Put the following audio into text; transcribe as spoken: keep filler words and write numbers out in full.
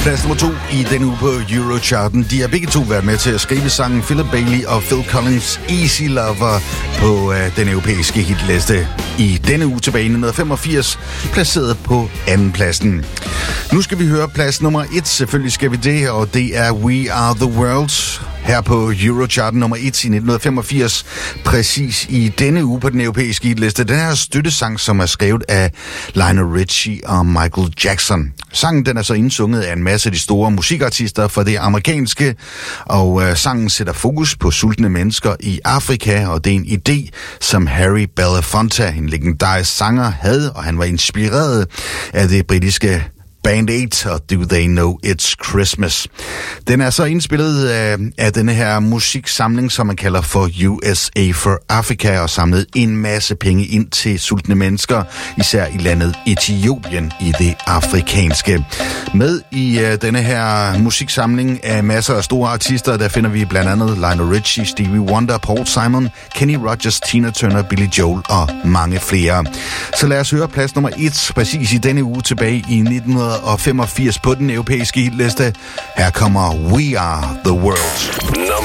Plads nummer to i denne uge på Eurocharten. De har begge to været med til at skrive sangen Philip Bailey og Phil Collins' Easy Lover på øh, den europæiske hitliste. I denne uge tilbage i nitten femogfirs, placeret på anden pladsen. Nu skal vi høre plads nummer et. Selvfølgelig skal vi det, og det er We Are The World. Her på Eurocharten nummer et i nitten femogfirs, præcis i denne uge på den europæiske hitliste. Den her støttesang, som er skrevet af Lionel Richie og Michael Jackson. Sangen den er så indsunget af en masse af de store musikartister fra det amerikanske, og øh, sangen sætter fokus på sultne mennesker i Afrika, og det er en idé, som Harry Belafonte, en legendarisk sanger, havde, og han var inspireret af det britiske Band Aid og Do They Know It's Christmas. Den er så indspillet af, af denne her musiksamling, som man kalder for U S A for Africa, og samlet en masse penge ind til sultne mennesker, især i landet Etiopien i det afrikanske. Med i uh, denne her musiksamling af masser af store artister, der finder vi blandt andet Lionel Richie, Stevie Wonder, Paul Simon, Kenny Rogers, Tina Turner, Billy Joel og mange flere. Så lad os høre plads nummer et, præcis i denne uge tilbage i nitten femogfirs på den europæiske hitliste. Her kommer We Are The World.